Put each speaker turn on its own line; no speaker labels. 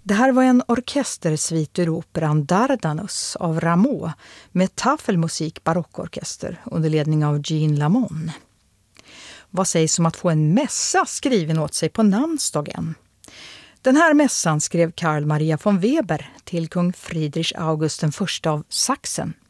Det här var en orkestersvit ur operan Dardanus av Rameau med Tafelmusik barockorkester under ledning av Jean Lamont. Vad sägs om att få en mässa skriven åt sig på namnsdagen? Den här mässan skrev Karl Maria von Weber till kung Friedrich August den första av Sachsen